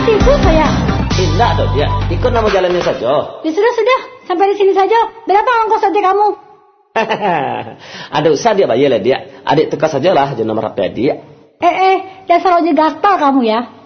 Sibuk saya. Tidak dong dia, ikut nama jalannya saja. Ya sudah, sampai di sini saja. Berapa ongkos saja kamu? Ada usah dia bayar lah dia. Adik tukar sajalah je nomor HP dia. Dasar ojek gatal kamu ya.